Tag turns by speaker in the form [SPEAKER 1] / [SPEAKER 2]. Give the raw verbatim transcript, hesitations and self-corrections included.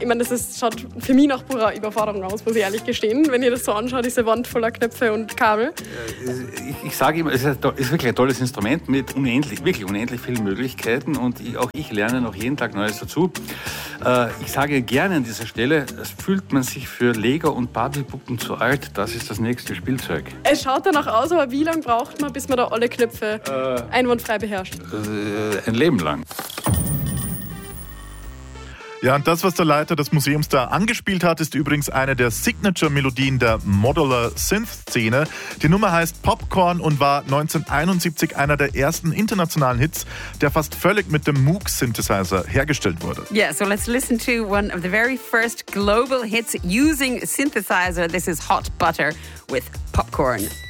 [SPEAKER 1] ich meine, das ist, schaut für mich nach purer Überforderung aus, muss ich ehrlich gestehen, wenn ihr das so anschaut, diese Wand voller Knöpfe und Kabel.
[SPEAKER 2] Ich, ich sage immer, es ist, ein, es ist wirklich ein tolles Instrument mit unendlich, wirklich unendlich vielen Möglichkeiten und ich, auch ich lerne noch jeden Tag Neues dazu. Äh, ich sage gerne an dieser Stelle, fühlt man sich für Lego und Barbie-Puppen zu alt, das ist das nächste Spielzeug.
[SPEAKER 1] Es schaut danach aus, aber wie lange braucht man, bis man da alle Knöpfe äh, einwandfrei beherrscht?
[SPEAKER 2] Äh, ein Leben lang.
[SPEAKER 3] Ja, und das, was der Leiter des Museums da angespielt hat, ist übrigens eine der Signature-Melodien der Modular-Synth-Szene. Die Nummer heißt Popcorn und war neunzehnhunderteinundsiebzig einer der ersten internationalen Hits, der fast völlig mit dem Moog-Synthesizer hergestellt wurde.
[SPEAKER 4] Yeah, so let's listen to one of the very first global hits using synthesizer. This is Hot Butter with Popcorn.